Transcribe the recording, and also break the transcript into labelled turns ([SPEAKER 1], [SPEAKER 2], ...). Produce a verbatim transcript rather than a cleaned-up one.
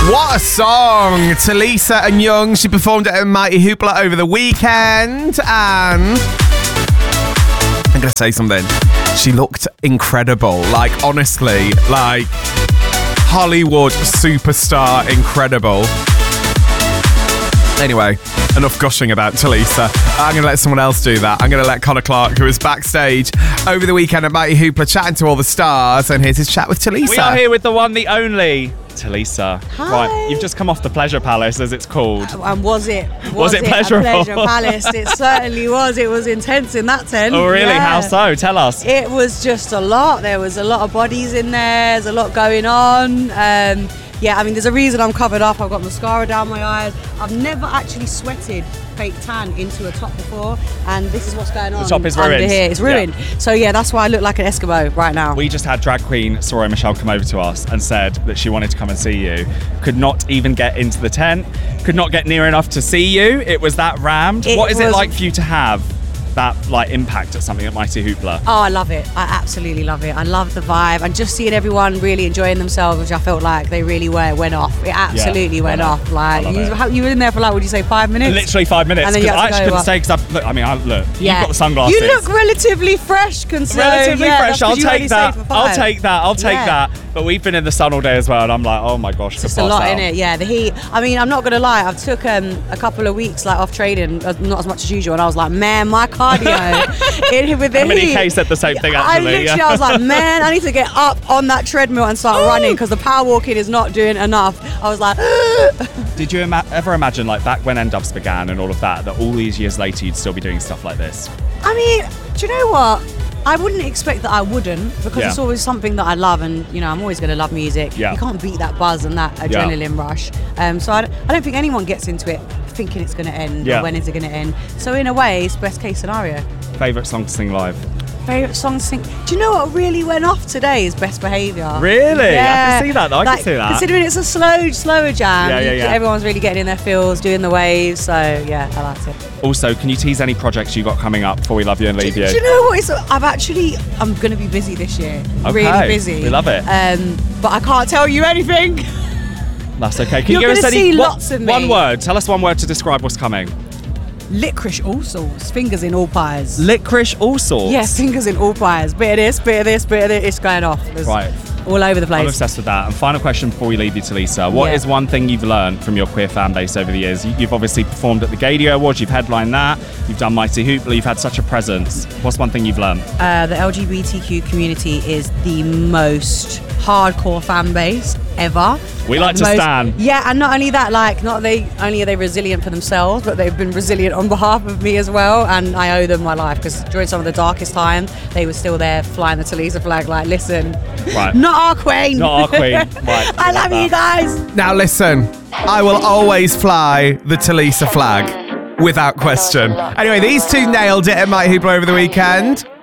[SPEAKER 1] What a song! Talisa and Young, she performed at Mighty Hoopla over the weekend, and I'm gonna say something. She looked incredible. Like, honestly, like Hollywood superstar incredible. Anyway, enough gushing about Talisa. I'm going to let someone else do that. I'm going to let Connor Clark, who was backstage over the weekend at Mighty Hoopla, chatting to all the stars. And here's his chat with Talisa.
[SPEAKER 2] We are here with the one, the only Talisa.
[SPEAKER 3] Hi.
[SPEAKER 2] Right, you've just come off the Pleasure Palace, as it's called.
[SPEAKER 3] And was it? Was,
[SPEAKER 2] Was it
[SPEAKER 3] it
[SPEAKER 2] pleasurable?
[SPEAKER 3] a Pleasure Palace? It certainly was. It was intense in that tent.
[SPEAKER 2] Oh, really?
[SPEAKER 3] Yeah.
[SPEAKER 2] How so? Tell us.
[SPEAKER 3] It was just a lot. There was a lot of bodies in there. There's a lot going on. Um, yeah, I mean, there's a reason I'm covered up. I've got mascara down my eyes. I've never actually sweated fake tan into a top before, and this is what's going on.
[SPEAKER 2] The top is
[SPEAKER 3] under
[SPEAKER 2] ruined.
[SPEAKER 3] here. It's ruined.
[SPEAKER 2] Yeah.
[SPEAKER 3] So yeah, that's why I look like an Eskimo right now.
[SPEAKER 2] We just had drag queen Soraya Michelle come over to us and said that she wanted to come and see you. Could not even get into the tent. Could not get near enough to see you. It was that rammed.
[SPEAKER 3] It
[SPEAKER 2] what is it
[SPEAKER 3] was-
[SPEAKER 2] like for you to have that like impact at something at Mighty Hoopla?
[SPEAKER 3] Oh, I love it. I absolutely love it. I love the vibe, and just seeing everyone really enjoying themselves, which I felt like they really were. It went off. It absolutely
[SPEAKER 2] Yeah,
[SPEAKER 3] went
[SPEAKER 2] I
[SPEAKER 3] off.
[SPEAKER 2] love
[SPEAKER 3] Like
[SPEAKER 2] it.
[SPEAKER 3] you, how, you were in there for like, would you say five minutes?
[SPEAKER 2] Literally five minutes.
[SPEAKER 3] And then you
[SPEAKER 2] 'cause
[SPEAKER 3] had
[SPEAKER 2] I
[SPEAKER 3] to
[SPEAKER 2] actually
[SPEAKER 3] go
[SPEAKER 2] couldn't
[SPEAKER 3] up.
[SPEAKER 2] say because I look. I mean, I, look.
[SPEAKER 3] Yeah.
[SPEAKER 2] You've got the sunglasses.
[SPEAKER 3] You look relatively fresh, considering.
[SPEAKER 2] Relatively
[SPEAKER 3] yeah,
[SPEAKER 2] fresh.
[SPEAKER 3] that's
[SPEAKER 2] I'll
[SPEAKER 3] 'cause you only
[SPEAKER 2] take that.
[SPEAKER 3] stayed for
[SPEAKER 2] I'll
[SPEAKER 3] five.
[SPEAKER 2] take that. I'll take
[SPEAKER 3] Yeah.
[SPEAKER 2] that. But we've been in the sun all day as well, and I'm like, oh my gosh,
[SPEAKER 3] It's just a lot in it, yeah. The heat. I mean, I'm not gonna lie. I took um, a couple of weeks like off training, uh, not as much as usual, and I was like, man, my cardio in here with the
[SPEAKER 2] How many
[SPEAKER 3] heat.
[SPEAKER 2] K said the same thing,
[SPEAKER 3] I
[SPEAKER 2] actually,
[SPEAKER 3] literally,
[SPEAKER 2] yeah.
[SPEAKER 3] I was like, man, I need to get up on that treadmill and start running because the power walking is not doing enough. I was like,
[SPEAKER 2] Did you ima- ever imagine, like back when N-Dubs began and all of that, that all these years later you'd still be doing stuff like this?
[SPEAKER 3] I mean, do you know what? I wouldn't expect that I wouldn't, because
[SPEAKER 2] Yeah.
[SPEAKER 3] it's always something that I love, and you know, I'm always going to love music.
[SPEAKER 2] Yeah.
[SPEAKER 3] You can't beat that buzz and that adrenaline rush. Um, so I don't, I don't think anyone gets into it thinking it's going to end
[SPEAKER 2] Yeah.
[SPEAKER 3] or when is it going to end. So in a way, it's best case scenario.
[SPEAKER 2] Favourite song to sing live?
[SPEAKER 3] Favourite song to sing? Do you know what really went off today is Best Behaviour.
[SPEAKER 2] Really? I
[SPEAKER 3] Yeah.
[SPEAKER 2] can see that though, I can
[SPEAKER 3] Like,
[SPEAKER 2] see that.
[SPEAKER 3] Considering it's a slow, slower jam,
[SPEAKER 2] Yeah, yeah, yeah.
[SPEAKER 3] everyone's really getting in their feels, doing the waves. So yeah, I liked it.
[SPEAKER 2] Also, can you tease any projects you got coming up before we love you and leave
[SPEAKER 3] Do,
[SPEAKER 2] you?
[SPEAKER 3] do you know what? It's, I've actually, I'm going to be busy this year.
[SPEAKER 2] Okay,
[SPEAKER 3] Really busy.
[SPEAKER 2] we love it.
[SPEAKER 3] Um, but I can't tell you anything.
[SPEAKER 2] That's okay. Can
[SPEAKER 3] You're
[SPEAKER 2] you give us
[SPEAKER 3] gonna
[SPEAKER 2] any
[SPEAKER 3] see
[SPEAKER 2] what-
[SPEAKER 3] lots of me.
[SPEAKER 2] one word? Tell us one word to describe what's coming.
[SPEAKER 3] Licorice all sorts, fingers in all pies.
[SPEAKER 2] Licorice all sorts.
[SPEAKER 3] Yeah, fingers in all pies. Bit of this, bit of this, bit of this. It's going off. There's
[SPEAKER 2] Right.
[SPEAKER 3] all over the
[SPEAKER 2] I'm
[SPEAKER 3] place.
[SPEAKER 2] obsessed with that. And final question before we leave you, Talisa. What
[SPEAKER 3] Yeah.
[SPEAKER 2] is one thing you've learned from your queer fan base over the years? You- You've obviously performed at the Gadio Awards, you've headlined that, you've done Mighty Hoopla, you've had such a presence. What's one thing you've learned?
[SPEAKER 3] Uh, the L G B T Q community is the most hardcore fan base ever.
[SPEAKER 2] We like to
[SPEAKER 3] Most-
[SPEAKER 2] stan.
[SPEAKER 3] Yeah, and not only that, like, not they only are they resilient for themselves, but they've been resilient on behalf of me as well, and I owe them my life, because during some of the darkest times, they were still there flying the Talisa flag, like, listen,
[SPEAKER 2] Right.
[SPEAKER 3] not our queen.
[SPEAKER 2] Not our queen. Right.
[SPEAKER 3] I love you guys.
[SPEAKER 1] Now listen, I will always fly the Talisa flag, without question. Anyway, these two nailed it at Mighty Hoopla over the weekend.